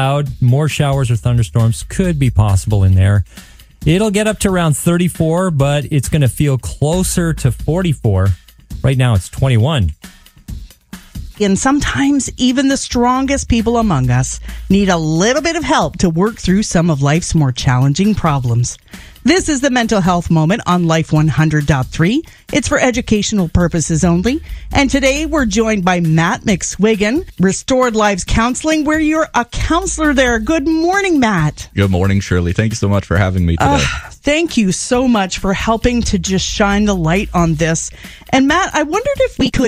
More showers or thunderstorms could be possible in there. It'll get up to around 34, but it's going to feel closer to 44. Right now, it's 21. And sometimes even the strongest people among us need a little bit of help to work through some of life's more challenging problems. This is the Mental Health Moment on Life 100.3. It's for educational purposes only. And today we're joined by Matt McSwiggan, Restored Lives Counseling, where you're a counselor there. Good morning, Matt. Good morning, Shirley. Thank you so much for having me today. Thank you so much for helping to just shine the light on this. And Matt, I wondered if we could